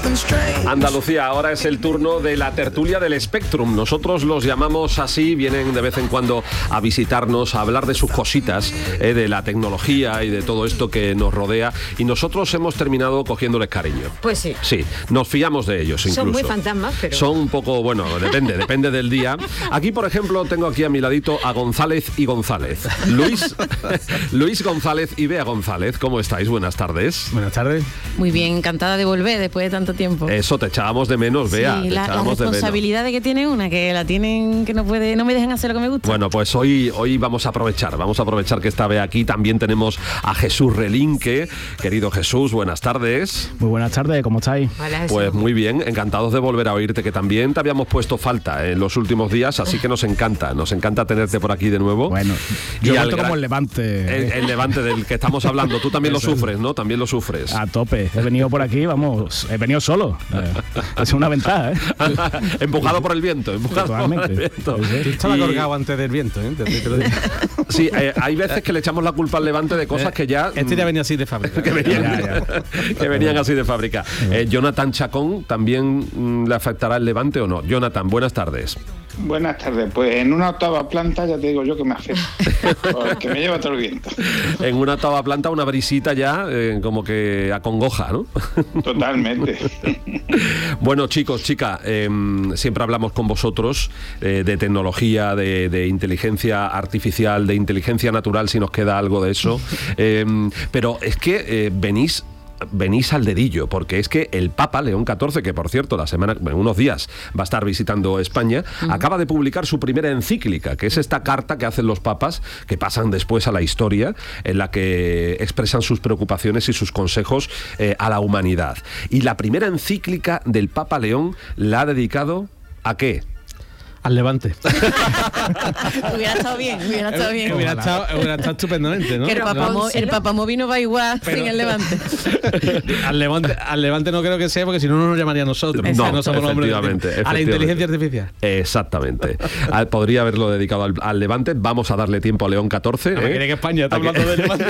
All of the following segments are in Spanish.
Andalucía, ahora es el turno de la tertulia del Spectrum. Nosotros los llamamos así, vienen de vez en cuando a visitarnos, a hablar de sus cositas, de la tecnología y de todo esto que nos rodea. Y nosotros hemos terminado cogiéndoles cariño. Pues sí. Sí, nos fiamos de ellos incluso. Son muy fantasmas, pero... Son un poco, bueno, depende del día. Aquí, por ejemplo, tengo aquí a mi ladito a González y González. Luis González y Bea González. ¿Cómo estáis? Buenas tardes. Buenas tardes. Muy bien, encantada de volver después de tanto tiempo. Eso, te echábamos de menos, Bea. Sí, la responsabilidad de que tiene una, que la tienen, que no me dejan hacer lo que me gusta. Bueno, pues hoy vamos a aprovechar que está Bea aquí. También tenemos a Jesús Relinque. Querido Jesús, buenas tardes. Muy buenas tardes, ¿cómo estáis? Hola, pues muy bien, encantados de volver a oírte, que también te habíamos puesto falta en los últimos días, así que nos encanta tenerte por aquí de nuevo. Bueno, yo vuelto como el Levante. El Levante del que estamos hablando, tú también lo sufres, ¿no? También lo sufres. A tope, he venido por aquí, he venido solo. Es una ventaja, ¿eh? Empujado por el viento, Totalmente. Tú estabas colgado antes del viento, ¿eh? Sí, hay veces que le echamos la culpa al Levante de cosas que ya... Este ya venía así de fábrica. que venían así de fábrica. Jonathan Chacón, ¿también le afectará el Levante o no? Jonathan, buenas tardes. Buenas tardes, pues en una octava planta ya te digo yo que me afecta, porque me lleva todo el viento. En una octava planta una brisita ya como que acongoja, ¿no? Totalmente. Bueno, chicos, chicas, siempre hablamos con vosotros de tecnología, de inteligencia artificial, de inteligencia natural, si nos queda algo de eso, pero es que venís al dedillo, porque es que el Papa León XIV, que por cierto en unos días va a estar visitando España, acaba de publicar su primera encíclica, que es esta carta que hacen los papas, que pasan después a la historia, en la que expresan sus preocupaciones y sus consejos a la humanidad. Y la primera encíclica del Papa León la ha dedicado ¿a qué? Al Levante. Hubiera estado bien. Hubiera estado estupendamente, ¿no? Que el Papamóvil no va igual sin el Levante. Al Levante no creo que sea, porque si no nos llamaría a nosotros. No, somos efectivamente. A la inteligencia artificial. Exactamente. Podría haberlo dedicado al Levante. Vamos a darle tiempo a León XIV. Que España está hablando del Levante.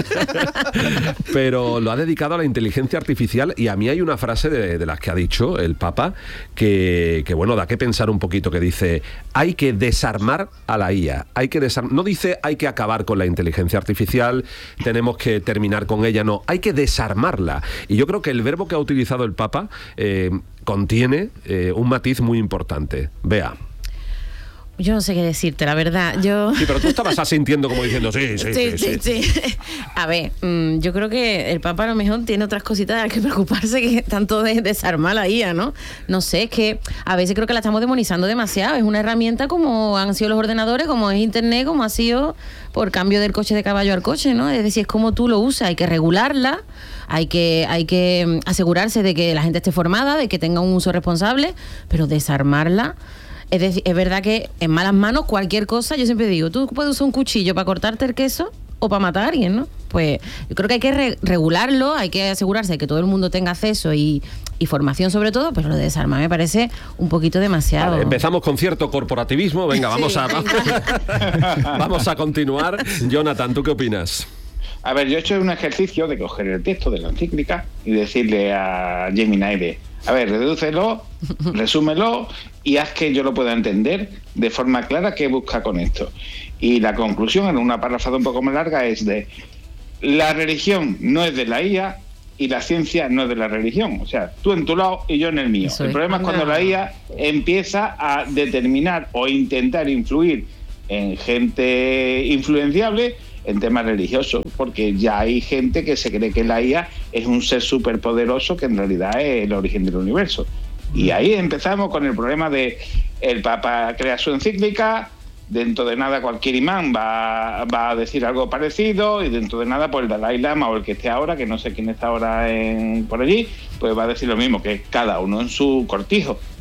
Pero lo ha dedicado a la inteligencia artificial, y a mí hay una frase de las que ha dicho el Papa que bueno, da que pensar un poquito, que dice: hay que desarmar a la IA, no dice hay que acabar con la inteligencia artificial, tenemos que terminar con ella, no, hay que desarmarla. Y yo creo que el verbo que ha utilizado el Papa contiene un matiz muy importante. Bea. Yo no sé qué decirte, la verdad. Sí, pero tú estabas asintiendo como diciendo sí. A ver, yo creo que el Papa a lo mejor tiene otras cositas de las que preocuparse, que tanto de desarmar la IA, ¿no? No sé, es que a veces creo que la estamos demonizando demasiado. Es una herramienta como han sido los ordenadores, como es Internet, como ha sido por cambio del coche de caballo al coche, ¿no? Es decir, es como tú lo usas, hay que regularla, hay que asegurarse de que la gente esté formada, de que tenga un uso responsable, pero desarmarla... Es decir, es verdad que en malas manos cualquier cosa, yo siempre digo, tú puedes usar un cuchillo para cortarte el queso o para matar a alguien, ¿no? Pues yo creo que hay que regularlo, hay que asegurarse de que todo el mundo tenga acceso y formación sobre todo, pero lo de desarmar me parece un poquito demasiado. Vale, empezamos con cierto corporativismo, venga, vamos a continuar. Jonathan, ¿tú qué opinas? A ver, yo he hecho un ejercicio de coger el texto de la encíclica y decirle a Gemini a ver, redúcelo, resúmelo y haz que yo lo pueda entender de forma clara qué busca con esto. Y la conclusión, en una parrafada un poco más larga, es de: la religión no es de la IA y la ciencia no es de la religión. O sea, tú en tu lado y yo en el mío. El problema es cuando la IA empieza a determinar o intentar influir en gente influenciable en temas religiosos, porque ya hay gente que se cree que la IA es un ser superpoderoso que en realidad es el origen del universo. Y ahí empezamos con el problema de el Papa crea su encíclica, dentro de nada cualquier imán va a decir algo parecido, y dentro de nada pues el Dalai Lama o el que esté ahora, que no sé quién está ahora por allí, pues va a decir lo mismo, que cada uno en su cortijo.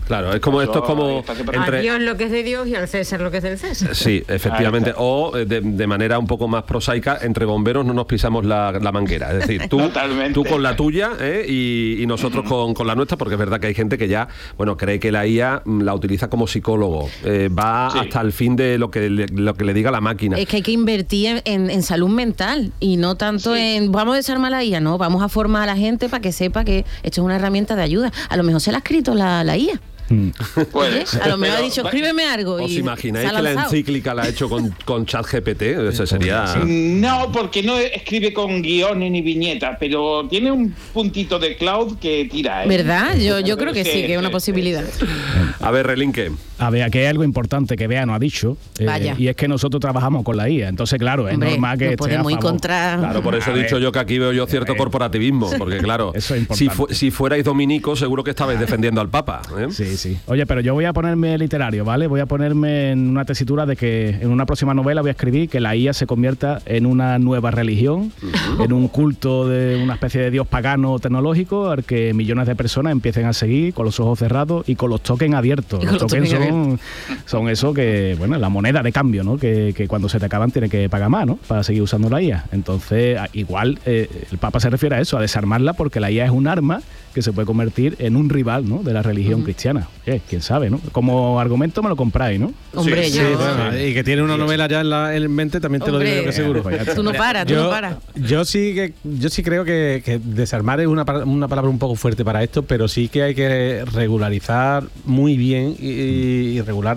Claro, es como esto es como a Dios lo que es de Dios y al César lo que es del César. Sí, efectivamente. O de manera un poco más prosaica, entre bomberos no nos pisamos la manguera. Es decir, tú con la tuya y nosotros con la nuestra, porque es verdad que hay gente que ya, bueno, cree que la IA la utiliza como psicólogo. Va hasta el fin de lo que le diga la máquina. Es que hay que invertir en salud mental y no tanto en vamos a desarmar la IA, no, vamos a formar a la gente para que sepa que esto es una herramienta de ayuda. A lo mejor se la ha escrito la IA. Pues, a lo mejor ha dicho escríbeme algo. ¿Os y imagináis que la encíclica la ha hecho con ChatGPT? Eso sería... No, porque no escribe con guiones ni viñetas, pero tiene un puntito de cloud que tira. ¿Verdad? Yo creo que sí, que es una posibilidad. A ver, Relinque. A ver, aquí hay algo importante que Bea nos ha dicho, y es que nosotros trabajamos con la IA, entonces claro, es normal que esté a favor. Claro, por eso he dicho yo que aquí veo yo cierto corporativismo, porque claro, eso es importante. si fuerais dominicos seguro que estabais defendiendo al Papa. Sí. Oye, pero yo voy a ponerme literario, ¿vale? Voy a ponerme en una tesitura de que en una próxima novela voy a escribir que la IA se convierta en una nueva religión, en un culto de una especie de dios pagano tecnológico al que millones de personas empiecen a seguir con los ojos cerrados y con los tokens abiertos. Los tokens son eso que, bueno, la moneda de cambio, ¿no? Que cuando se te acaban tienes que pagar más, ¿no? Para seguir usando la IA. Entonces, igual el Papa se refiere a eso, a desarmarla, porque la IA es un arma que se puede convertir en un rival, ¿no? De la religión cristiana. Quién sabe, ¿no? Como argumento me lo compráis, ¿no? Hombre, bueno, y que tiene una novela ya en mente, también te lo digo yo que seguro. Tú no paras. Yo sí creo que desarmar es una palabra un poco fuerte para esto, pero sí que hay que regularizar muy bien y regular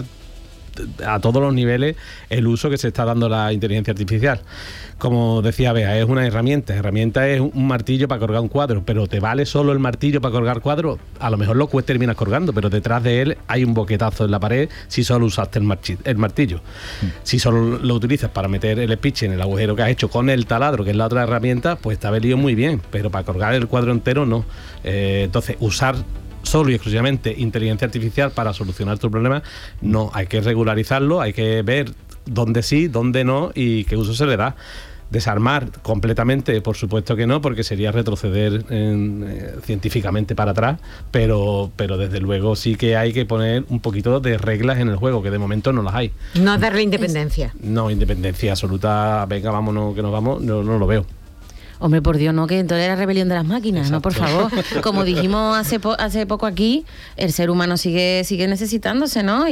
a todos los niveles el uso que se está dando a la inteligencia artificial. Como decía Bea, es una herramienta es un martillo para colgar un cuadro, pero ¿te vale solo el martillo para colgar cuadros? A lo mejor lo terminas colgando, pero detrás de él hay un boquetazo en la pared si solo usaste el martillo. Si solo lo utilizas para meter el espiche en el agujero que has hecho con el taladro, que es la otra herramienta, pues te ha venido muy bien, pero para colgar el cuadro entero no. Entonces, usar solo y exclusivamente inteligencia artificial para solucionar tu problema, no, hay que regularizarlo, hay que ver dónde sí, dónde no y qué uso se le da. Desarmar completamente, por supuesto que no, porque sería retroceder científicamente para atrás, pero desde luego sí que hay que poner un poquito de reglas en el juego, que de momento no las hay. No darle independencia. No, independencia absoluta, venga, vámonos, que nos vamos, no lo veo. Hombre, por Dios, no, que entonces era rebelión de las máquinas. Exacto. No, por favor. Como dijimos hace poco aquí, el ser humano sigue necesitándose, ¿no?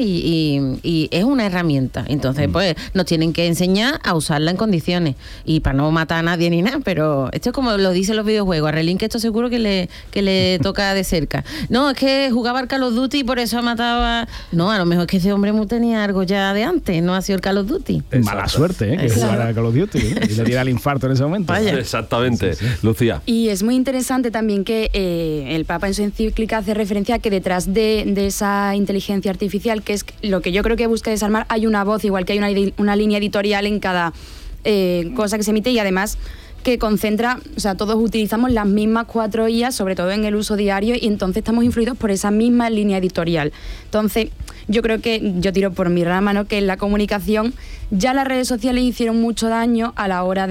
Y es una herramienta. Entonces, pues, nos tienen que enseñar a usarla en condiciones. Y para no matar a nadie ni nada, pero esto es como lo dicen los videojuegos. A Relín, que esto seguro que le toca de cerca. No, es que jugaba al Call of Duty y por eso ha matado a... No, a lo mejor es que ese hombre tenía algo ya de antes, no ha sido el Call of Duty. Mala suerte, que jugara al Call of Duty y le diera el infarto en ese momento. Vaya. Exactamente. Lucía. Y es muy interesante también que el Papa en su encíclica hace referencia a que detrás de esa inteligencia artificial, que es lo que yo creo que busca desarmar, hay una voz, igual que hay una línea editorial en cada cosa que se emite, y además que concentra, o sea, todos utilizamos las mismas 4 IAs, sobre todo en el uso diario, y entonces estamos influidos por esa misma línea editorial. Entonces, yo creo que, yo tiro por mi rama, ¿no?, que en la comunicación ya las redes sociales hicieron mucho daño a la hora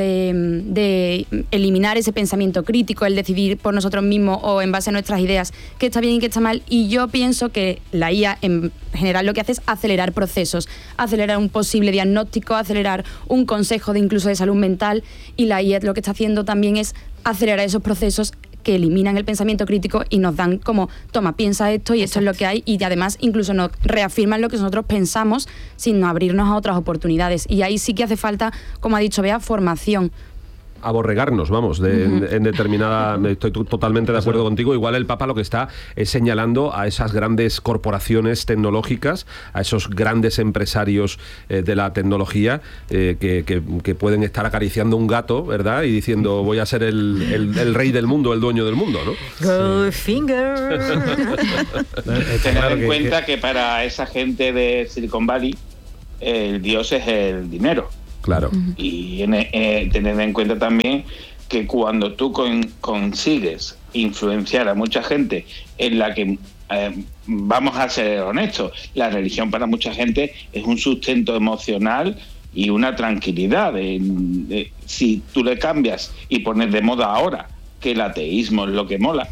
de eliminar ese pensamiento crítico, el decidir por nosotros mismos o en base a nuestras ideas qué está bien y qué está mal, y yo pienso que la IA en general lo que hace es acelerar procesos, acelerar un posible diagnóstico, acelerar un consejo de incluso de salud mental, y la IA lo que está haciendo también es acelerar esos procesos que eliminan el pensamiento crítico y nos dan como, toma, piensa esto y esto es lo que hay, y además incluso nos reafirman lo que nosotros pensamos sin abrirnos a otras oportunidades. Y ahí sí que hace falta, como ha dicho Bea, formación. Aborregarnos, vamos, en determinada... Estoy totalmente de acuerdo contigo. Igual el Papa lo que está es señalando a esas grandes corporaciones tecnológicas, a esos grandes empresarios de la tecnología que pueden estar acariciando un gato, ¿verdad? Y diciendo, voy a ser el rey del mundo, el dueño del mundo, ¿no? Goldfinger. Tener en cuenta que para esa gente de Silicon Valley, el dios es el dinero. Claro. Y tener en cuenta también que cuando tú consigues influenciar a mucha gente en la que, vamos a ser honestos, la religión para mucha gente es un sustento emocional y una tranquilidad. Si tú le cambias y pones de moda ahora que el ateísmo es lo que mola,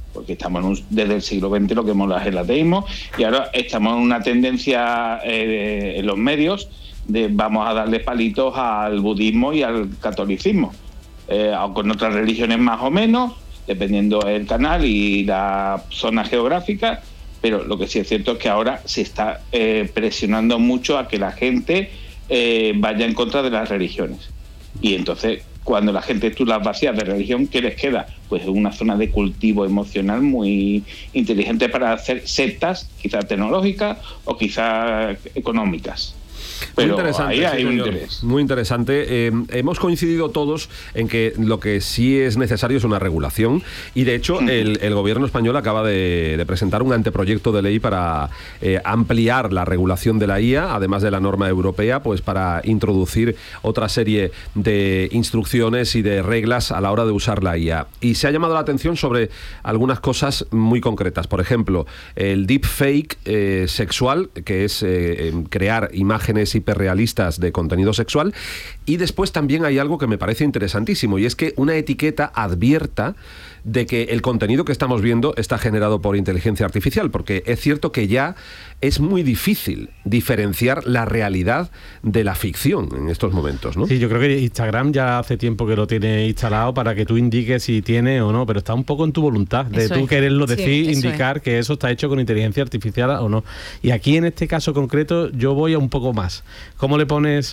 porque estamos desde el siglo XX lo que hemos el ateísmo, y ahora estamos en una tendencia en los medios de vamos a darle palitos al budismo y al catolicismo, o con otras religiones más o menos, dependiendo del canal y la zona geográfica, pero lo que sí es cierto es que ahora se está presionando mucho a que la gente vaya en contra de las religiones. Y entonces, cuando la gente tú las vacías de religión, ¿qué les queda? Pues una zona de cultivo emocional muy inteligente para hacer sectas, quizás tecnológicas o quizás económicas. Pero ahí hay un interés. Muy interesante. Hemos coincidido todos en que lo que sí es necesario es una regulación, y de hecho el gobierno español acaba de presentar un anteproyecto de ley para ampliar la regulación de la IA, además de la norma europea, pues para introducir otra serie de instrucciones y de reglas a la hora de usar la IA. Y se ha llamado la atención sobre algunas cosas muy concretas. Por ejemplo, el deepfake sexual, que es crear imágenes hiperrealistas de contenido sexual. Y después también hay algo que me parece interesantísimo, y es que una etiqueta advierta de que el contenido que estamos viendo está generado por inteligencia artificial, porque es cierto que ya es muy difícil diferenciar la realidad de la ficción en estos momentos, ¿no? Sí, yo creo que Instagram ya hace tiempo que lo tiene instalado para que tú indiques si tiene o no, pero está un poco en tu voluntad de Eso tú es. quererlo decir, Sí, eso indicar que eso está hecho con inteligencia artificial o no. Y aquí en este caso concreto yo voy a un poco más. ¿Cómo le pones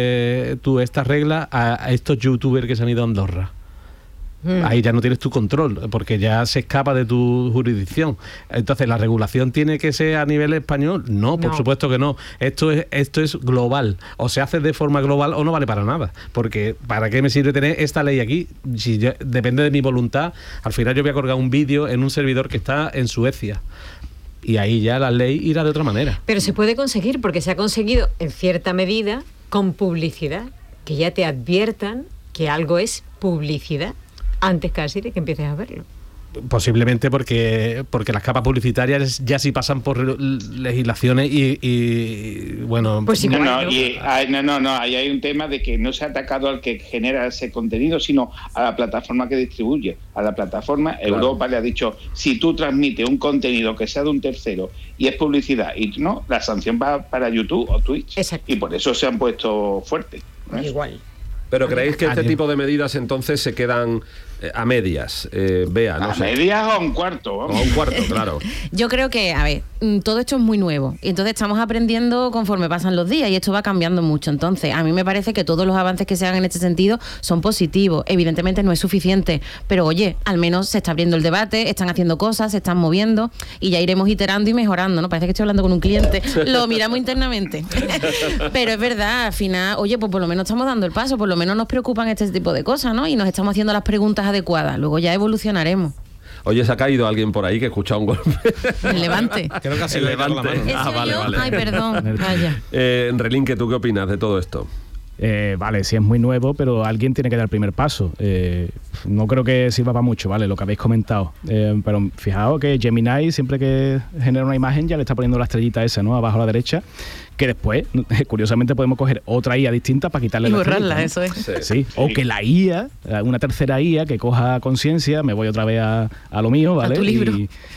tú esta regla a estos youtubers que se han ido a Andorra? Ahí ya no tienes tu control, porque ya se escapa de tu jurisdicción. Entonces, ¿la regulación tiene que ser a nivel español? No, por supuesto que no. Esto es global. O se hace de forma global o no vale para nada. Porque ¿para qué me sirve tener esta ley aquí? Si depende de mi voluntad, al final yo voy a colgar un vídeo en un servidor que está en Suecia. Y ahí ya la ley irá de otra manera. Pero se puede conseguir, porque se ha conseguido en cierta medida con publicidad, que ya te adviertan que algo es publicidad antes casi de que empieces a verlo. Posiblemente porque las capas publicitarias ya sí pasan por legislaciones y bueno... Pues igual, ahí hay un tema de que no se ha atacado al que genera ese contenido, sino a la plataforma que distribuye. A la plataforma, claro. Europa le ha dicho, si tú transmites un contenido que sea de un tercero y es publicidad, y no, la sanción va para YouTube o Twitch. Exacto. Y por eso se han puesto fuertes, ¿no? Igual. ¿Pero creéis que este tipo de medidas entonces se quedan a medias? Bea, no sé. ¿A medias o a un cuarto? O a un cuarto, claro. Yo creo que, a ver, todo esto es muy nuevo y entonces estamos aprendiendo conforme pasan los días y esto va cambiando mucho. Entonces, a mí me parece que todos los avances que se hagan en este sentido son positivos. Evidentemente no es suficiente, pero oye, al menos se está abriendo el debate, están haciendo cosas, se están moviendo y ya iremos iterando y mejorando, ¿no? Parece que estoy hablando con un cliente, lo miramos internamente. Pero es verdad, al final, oye, pues por lo menos estamos dando el paso, por lo menos nos preocupan este tipo de cosas, ¿no? Y nos estamos haciendo las preguntas adecuadas, luego ya evolucionaremos. Oye, se ha caído alguien por ahí que ha escuchado un golpe. El levante. Creo que así El levante. ¿Eso Vale, yo? vale. Ay, perdón. Vaya. Relinque, ¿tú qué opinas de todo esto? Vale, sí es muy nuevo, pero alguien tiene que dar el primer paso. No creo que sirva para mucho, ¿vale? Lo que habéis comentado. Pero fijaos que Gemini, siempre que genera una imagen, ya le está poniendo la estrellita esa, ¿no? Abajo a la derecha, que después, curiosamente, podemos coger otra IA distinta para quitarle Y la borrarla, estrellita, ¿no? eso es. Sí. O que la IA, una tercera IA que coja conciencia, me voy otra vez a lo mío, ¿vale? A tu libro.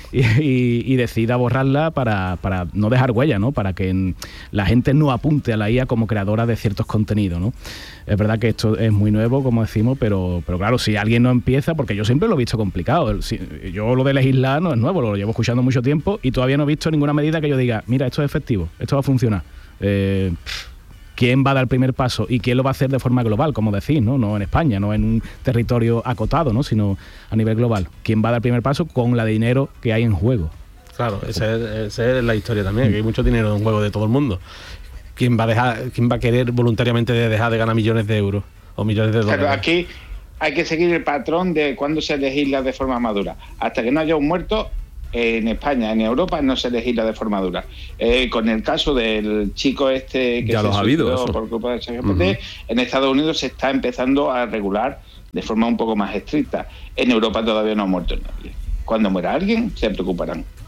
Y decida borrarla para no dejar huella, ¿no? Para que la gente no apunte a la IA como creadora de ciertos contenidos, ¿no? Es verdad que esto es muy nuevo, como decimos, pero claro, si alguien no empieza, porque yo siempre lo he visto complicado. Yo lo de legislar no es nuevo, lo llevo escuchando mucho tiempo y todavía no he visto ninguna medida que yo diga, mira, esto es efectivo, esto va a funcionar. ¿Quién va a dar el primer paso y quién lo va a hacer de forma global, como decís, ¿no? No en España, no en un territorio acotado, ¿no? Sino a nivel global. ¿Quién va a dar el primer paso con la de dinero que hay en juego? Claro, esa es la historia también, que hay mucho dinero en juego de todo el mundo. ¿Quién va a querer voluntariamente dejar de ganar millones de euros o millones de dólares? Claro, aquí hay que seguir el patrón de cuando se legisla de forma madura. Hasta que no haya un muerto, en España, en Europa, no se legisla de forma dura. Con el caso del chico que ya se los ha habido suicidó por culpa del ChatGPT, en Estados Unidos se está empezando a regular de forma un poco más estricta. En Europa todavía no ha muerto nadie. Cuando muera alguien, se preocuparán.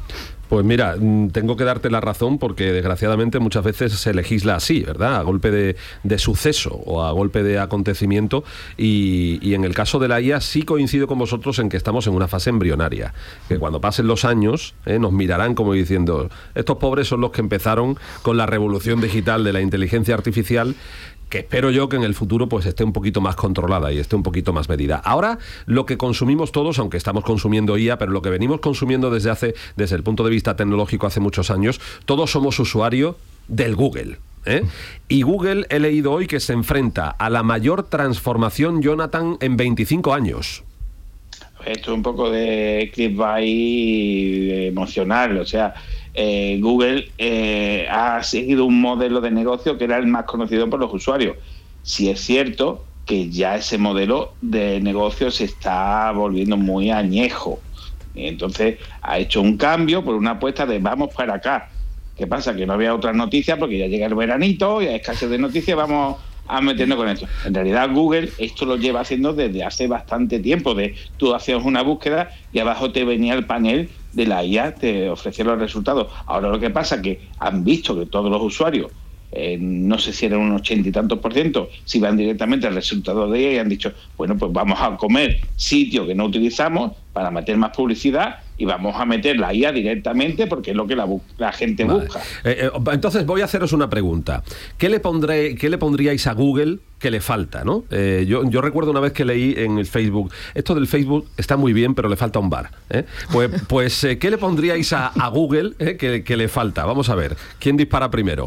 Pues mira, tengo que darte la razón porque desgraciadamente muchas veces se legisla así, ¿verdad? A golpe de suceso o a golpe de acontecimiento y en el caso de la IA sí coincido con vosotros en que estamos en una fase embrionaria, que cuando pasen los años nos mirarán como diciendo, estos pobres son los que empezaron con la revolución digital de la inteligencia artificial, que espero yo que en el futuro pues esté un poquito más controlada y esté un poquito más medida. Ahora, lo que consumimos todos, aunque estamos consumiendo IA, pero lo que venimos consumiendo desde el punto de vista tecnológico hace muchos años, todos somos usuarios del Google. Y Google, he leído hoy que se enfrenta a la mayor transformación, Jonathan, en 25 años. Esto es un poco de clickbait emocional, o sea, Google ha seguido un modelo de negocio que era el más conocido por los usuarios. Si es cierto que ya ese modelo de negocio se está volviendo muy añejo. Entonces ha hecho un cambio por una apuesta de vamos para acá. ¿Qué pasa? Que no había otras noticias porque ya llega el veranito y hay escasez de noticias, vamos a meternos con esto. En realidad Google esto lo lleva haciendo desde hace bastante tiempo. Tú hacías una búsqueda y abajo te venía el panel de la IA, te ofrecía los resultados. Ahora lo que pasa es que han visto que todos los usuarios, no sé si eran un 80 y tantos %, si van directamente al resultado de IA y han dicho, bueno, pues vamos a comer sitio que no utilizamos para meter más publicidad y vamos a meter la IA directamente porque es lo que la gente busca. Entonces voy a haceros una pregunta. ¿Qué le pondríais a Google que le falta, ¿no? Yo recuerdo una vez que leí en el Facebook, esto del Facebook está muy bien, pero le falta un bar. Pues ¿qué le pondríais a Google que le falta? Vamos a ver, ¿quién dispara primero?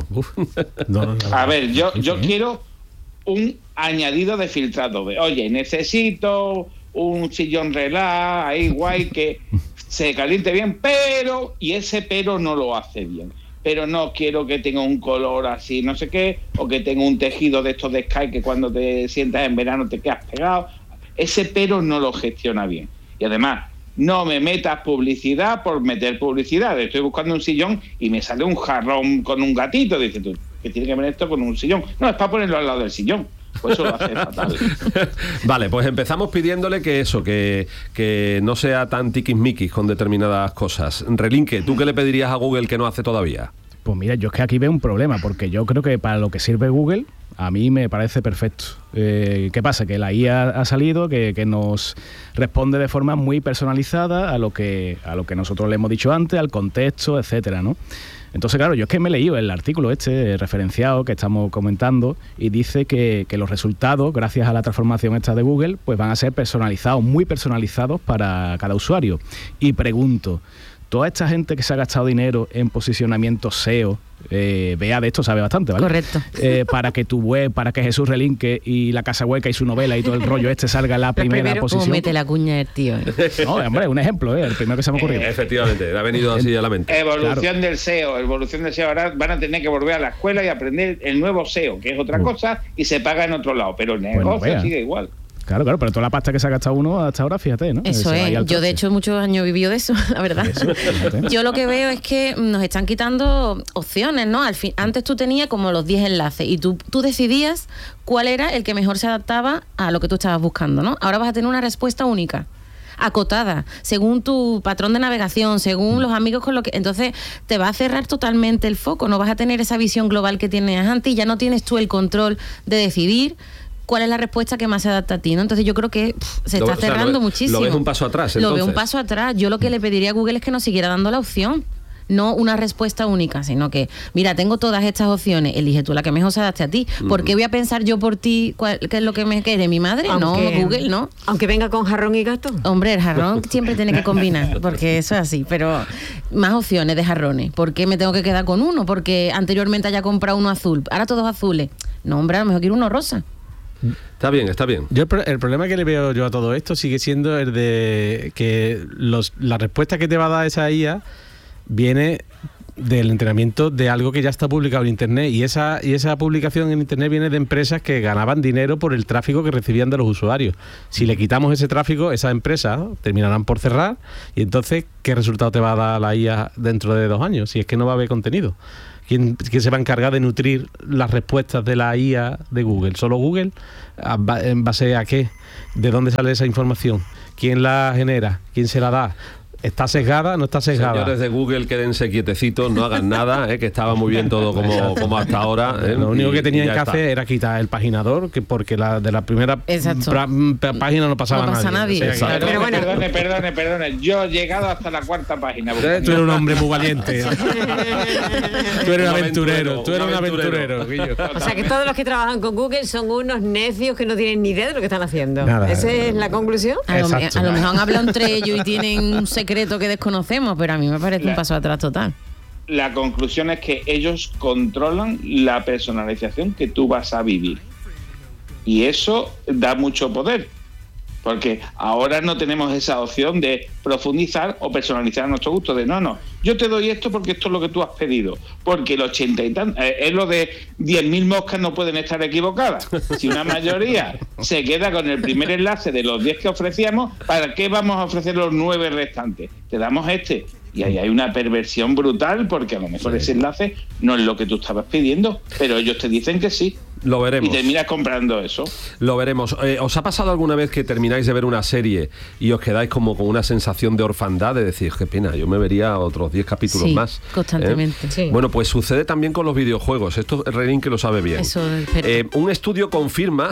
A ver, yo quiero un añadido de filtrado. Oye, necesito un sillón relax, ahí guay, que se caliente bien, pero, y ese pero no lo hace bien. Pero no quiero que tenga un color así, no sé qué, o que tenga un tejido de estos de Sky que cuando te sientas en verano te quedas pegado. Ese pero no lo gestiona bien. Y además, no me metas publicidad por meter publicidad. Estoy buscando un sillón y me sale un jarrón con un gatito. Dices tú, ¿qué tiene que ver esto con un sillón? No, es para ponerlo al lado del sillón. Pues eso lo hace fatal. Vale, pues empezamos pidiéndole que no sea tan tiquismiquis con determinadas cosas. Relinque, ¿tú qué le pedirías a Google que no hace todavía? Pues mira, yo es que aquí veo un problema, porque yo creo que para lo que sirve Google, a mí me parece perfecto. ¿Qué pasa? Que la IA ha salido, que nos responde de forma muy personalizada a lo que nosotros le hemos dicho antes, al contexto, etcétera, ¿no? Entonces, claro, yo es que me he leído el artículo referenciado que estamos comentando y dice que los resultados, gracias a la transformación esta de Google, pues van a ser personalizados, muy personalizados para cada usuario. Y pregunto, toda esta gente que se ha gastado dinero en posicionamiento SEO, Bea de esto sabe bastante, ¿vale? Correcto. Para que tu web, para que Jesús Relinque y La Casa Hueca y su novela y todo el rollo salga en la primera posición. ¿Cómo mete la cuña el tío? No, hombre, un ejemplo, el primero que se me ha ocurrido. Efectivamente, le ha venido así a la mente. Evolución del SEO. Ahora van a tener que volver a la escuela y aprender el nuevo SEO, que es otra cosa, y se paga en otro lado, pero el negocio sigue igual. Claro, pero toda la pasta que se ha gastado uno hasta ahora, fíjate, ¿no? Eso es. Yo, de hecho, muchos años he vivido de eso, la verdad. Yo lo que veo es que nos están quitando opciones, ¿no? Antes tú tenías como los 10 enlaces y tú decidías cuál era el que mejor se adaptaba a lo que tú estabas buscando, ¿no? Ahora vas a tener una respuesta única, acotada, según tu patrón de navegación, según los amigos con lo que... Entonces te va a cerrar totalmente el foco, no vas a tener esa visión global que tenías antes y ya no tienes tú el control de decidir cuál es la respuesta que más se adapta a ti, ¿no? Entonces yo creo que se está cerrando muchísimo. ¿Lo ves un paso atrás, entonces? Lo veo un paso atrás. Yo lo que le pediría a Google es que nos siguiera dando la opción. No una respuesta única, sino que, mira, tengo todas estas opciones, elige tú la que mejor se adapte a ti. ¿Por qué voy a pensar yo por ti qué es lo que me quiere mi madre? No, Google, no. Aunque venga con jarrón y gato. Hombre, el jarrón siempre tiene que combinar, porque eso es así, pero más opciones de jarrones. ¿Por qué me tengo que quedar con uno? Porque anteriormente haya comprado uno azul, ahora todos azules. No, hombre, a lo mejor quiero uno rosa. Está bien, está bien. Yo el problema que le veo yo a todo esto sigue siendo el de que la respuesta que te va a dar esa IA viene del entrenamiento de algo que ya está publicado en Internet y esa publicación en Internet viene de empresas que ganaban dinero por el tráfico que recibían de los usuarios. Si le quitamos ese tráfico, esas empresas terminarán por cerrar y entonces, ¿qué resultado te va a dar la IA dentro de 2 años? Si es que no va a haber contenido. ¿Quién se va a encargar de nutrir las respuestas de la IA de Google? ¿Solo Google? ¿En base a qué? ¿De dónde sale esa información? ¿Quién la genera? ¿Quién se la da? ¿Está sesgada? ¿No está sesgada? Señores de Google, quédense quietecitos, no hagan nada, que estaba muy bien todo como hasta ahora. Lo único que tenían que hacer era quitar el paginador, porque de la primera página no pasaba nadie. O sea, Pero bueno, perdone. Yo he llegado hasta la 4ª página. Tú eres un hombre muy valiente. Tú eres un aventurero. Guillo. O sea que todos los que trabajan con Google son unos necios que no tienen ni idea de lo que están haciendo. ¿Esa es la conclusión? A lo mejor han hablado entre ellos y tienen un secreto que desconocemos, pero a mí me parece un paso atrás total. La conclusión es que ellos controlan la personalización que tú vas a vivir. Y eso da mucho poder. Porque ahora no tenemos esa opción de profundizar o personalizar a nuestro gusto. No, yo te doy esto porque esto es lo que tú has pedido. Porque el 80 y tanto, es lo de 10.000 moscas no pueden estar equivocadas. Si una mayoría se queda con el primer enlace de los 10 que ofrecíamos, ¿para qué vamos a ofrecer los 9 restantes? Te damos este. Y ahí hay una perversión brutal, porque a lo mejor ese enlace no es lo que tú estabas pidiendo, pero ellos te dicen que sí. Lo veremos. Y terminas comprando eso. Lo veremos. ¿Os ha pasado alguna vez que termináis de ver una serie y os quedáis como con una sensación de orfandad, de decir, qué pena, yo me vería otros 10 capítulos más? Constantemente. Sí. Bueno, pues sucede también con los videojuegos. Esto Relín que lo sabe bien. Eso, un estudio confirma,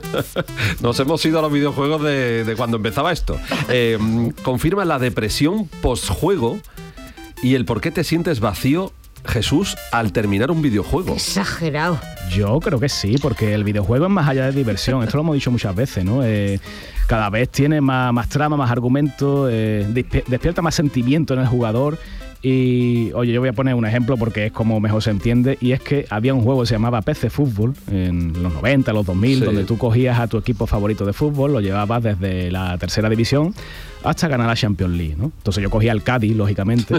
nos hemos ido a los videojuegos de cuando empezaba esto, confirma la depresión postjuego y el por qué te sientes vacío, Jesús, al terminar un videojuego. Exagerado. Yo creo que sí, porque el videojuego es más allá de diversión. Esto lo hemos dicho muchas veces, ¿no? Cada vez tiene más trama, más argumento, despierta más sentimiento en el jugador. Y, oye, yo voy a poner un ejemplo porque es como mejor se entiende, y es que había un juego que se llamaba PC Fútbol en los 90, los 2000, sí, donde tú cogías a tu equipo favorito de fútbol, lo llevabas desde la 3ª división hasta ganar la Champions League, ¿no? Entonces yo cogía el Cádiz, lógicamente,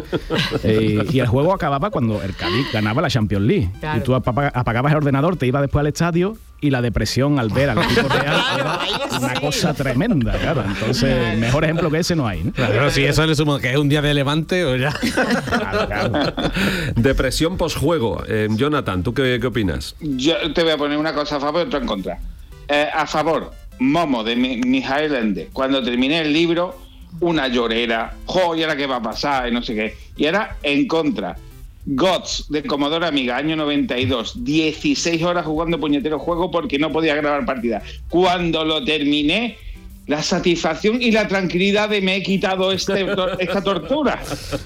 y el juego acababa cuando el Cádiz ganaba la Champions League. Claro. Y tú apagabas el ordenador, te ibas después al estadio, y la depresión al ver al equipo real era una cosa tremenda, claro. Entonces, mejor ejemplo que ese no hay, ¿no? Claro, si eso le sumo que es un día de Levante o ya. Claro. Depresión posjuego. Jonathan, ¿tú qué opinas? Yo te voy a poner una cosa a favor y otra en contra. A favor, Momo de Mijael Ende. Cuando terminé el libro, una llorera, ¿y ahora qué va a pasar? Y no sé qué. Y ahora en contra. Gods de Commodore Amiga, año 92, 16 horas jugando puñetero juego porque no podía grabar partida. Cuando lo terminé, la satisfacción y la tranquilidad de me he quitado esta tortura.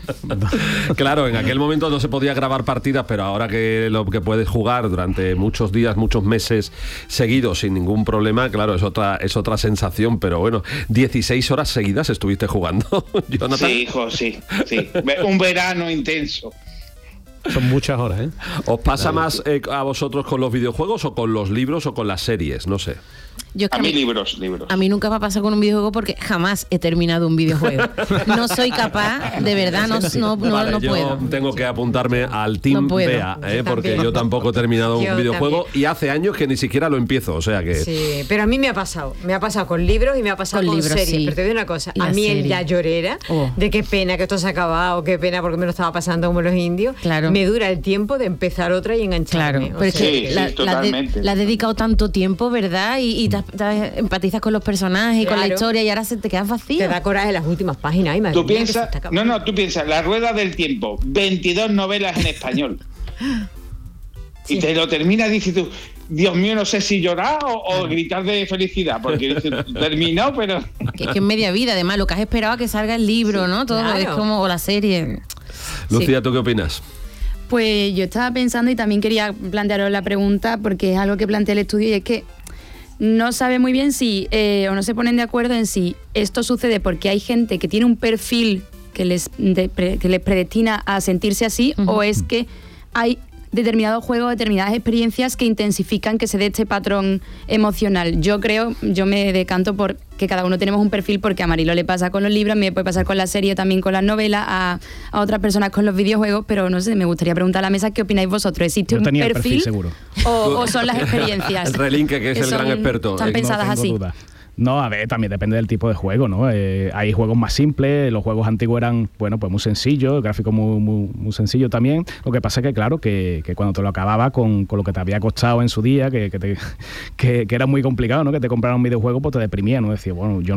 Claro, en aquel momento no se podía grabar partidas, pero ahora que lo que puedes jugar durante muchos días, muchos meses seguidos sin ningún problema, claro, es otra sensación, pero bueno, 16 horas seguidas estuviste jugando, Jonathan. Sí, hijo, sí. Un verano intenso. Son muchas horas, ¿eh? ¿Os pasa más a vosotros con los videojuegos o con los libros o con las series? No sé. A mí libros. A mí nunca me ha pasado con un videojuego porque jamás he terminado un videojuego. No soy capaz, de verdad, no yo puedo. Tengo que apuntarme al Team Bea, porque yo tampoco he terminado un videojuego y hace años que ni siquiera lo empiezo, o sea que... Sí, pero a mí me ha pasado con libros y me ha pasado con series, sí. Pero te digo una cosa, a mí la llorera de qué pena que esto se ha acabado, qué pena porque me lo estaba pasando como los indios, claro. Me dura el tiempo de empezar otra y engancharme. Claro, pero es que la has dedicado tanto tiempo, ¿verdad? Y te empatizas con los personajes y con la historia y ahora se te quedas vacío. Te da coraje las últimas páginas. Ay, tú piensas, tú piensas, La Rueda del Tiempo, 22 novelas en español. Sí. Y te lo terminas y dices tú, Dios mío, no sé si llorar o gritar de felicidad, porque terminó, pero... Que es media vida, además, lo que has esperado a que salga el libro, ¿no? Todo claro. Es como, o la serie. Lucía, ¿tú qué opinas? Pues yo estaba pensando y también quería plantearos la pregunta, porque es algo que plantea el estudio y es que no sabe muy bien si, o no se ponen de acuerdo en si esto sucede porque hay gente que tiene un perfil que les predestina a sentirse así, o es que hay determinados juegos, determinadas experiencias que intensifican que se dé este patrón emocional. Yo me decanto por que cada uno tenemos un perfil, porque a Marilo le pasa con los libros, a mí me puede pasar con la serie, también con las novelas, a otras personas con los videojuegos, pero no sé, me gustaría preguntar a la mesa qué opináis vosotros. ¿Existe un perfil seguro. O son las experiencias? El Relinque, que es el gran experto. ¿Están pensadas así? Duda. No, a ver, también depende del tipo de juego, ¿no? Hay juegos más simples, los juegos antiguos eran, bueno, pues muy sencillos, el gráfico muy sencillo también. Lo que pasa es que, claro, que cuando te lo acababa con lo que te había costado en su día, que era muy complicado, ¿no? Que te compraran un videojuego, pues te deprimía, ¿no? Decía, bueno, yo